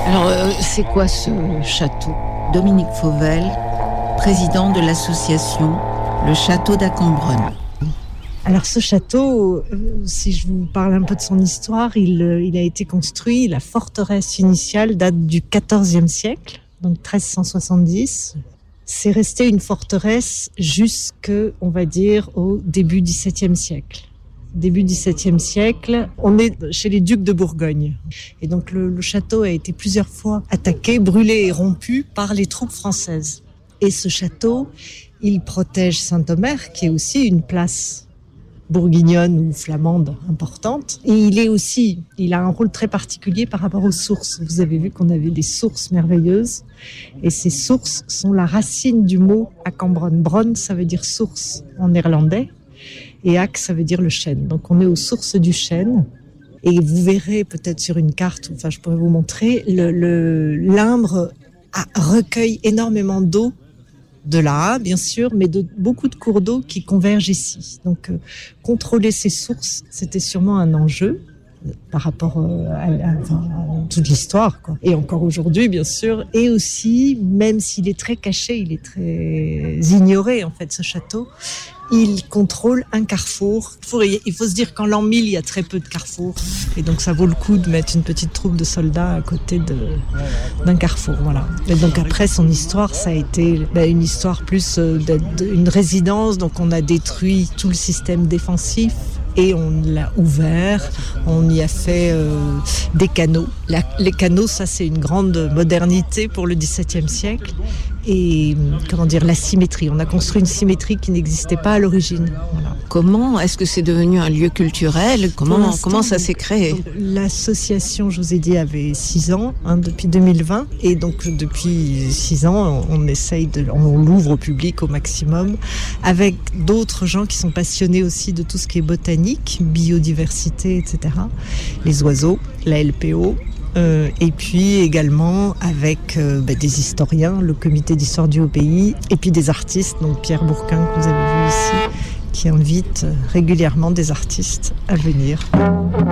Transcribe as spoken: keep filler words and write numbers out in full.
Alors, euh, c'est quoi ce château ? Dominique Fauvel, président de l'association Le Château d'Acambronne. Alors ce château, euh, si je vous parle un peu de son histoire, il, euh, il a été construit, la forteresse initiale date du quatorzième siècle, donc treize cent soixante-dix. C'est resté une forteresse jusque, on va dire, au début dix-septième siècle. Début dix-septième siècle, on est chez les ducs de Bourgogne. Et donc le, le château a été plusieurs fois attaqué, brûlé et rompu par les troupes françaises. Et ce château, il protège Saint-Omer, qui est aussi une place bourguignonne ou flamande importante. Et il est aussi, il a un rôle très particulier par rapport aux sources. Vous avez vu qu'on avait des sources merveilleuses. Et ces sources sont la racine du mot Acambronne. Bronn, ça veut dire source en néerlandais. Et Ac, ça veut dire le chêne. Donc on est aux sources du chêne. Et vous verrez peut-être sur une carte, enfin je pourrais vous montrer, le, le, l'Imbre a, recueille énormément d'eau, de la bien sûr, mais de beaucoup de cours d'eau qui convergent ici. Donc euh, contrôler ces sources, c'était sûrement un enjeu par rapport euh, à, à, enfin, à toute l'histoire, quoi. Et encore aujourd'hui, bien sûr. Et aussi, même s'il est très caché, il est très ignoré, en fait, ce château, il contrôle un carrefour. Il faut se dire qu'en l'an mille, il y a très peu de carrefours. Et donc, ça vaut le coup de mettre une petite troupe de soldats à côté de, d'un carrefour. Voilà. Et donc, après, son histoire, ça a été ben, une histoire plus euh, d'une résidence. Donc, on a détruit tout le système défensif. Et on l'a ouvert, on y a fait euh, des canaux. La, les canaux, ça c'est une grande modernité pour le dix-septième siècle. Et comment dire, la symétrie. On a construit une symétrie qui n'existait pas à l'origine. Voilà. Comment est-ce que c'est devenu un lieu culturel ? Comment, comment ça s'est créé ? L'association, je vous ai dit, avait six ans, hein, depuis deux mille vingt. Et donc, depuis six ans, on, on essaye de, on l'ouvre au public au maximum, avec d'autres gens qui sont passionnés aussi de tout ce qui est botanique, biodiversité, et cetera. Les oiseaux, la L P O. Euh, et puis également avec euh, bah, des historiens, le comité d'histoire du Haut-Pays, et puis des artistes, donc Pierre Bourquin que vous avez vu ici, qui invite régulièrement des artistes à venir.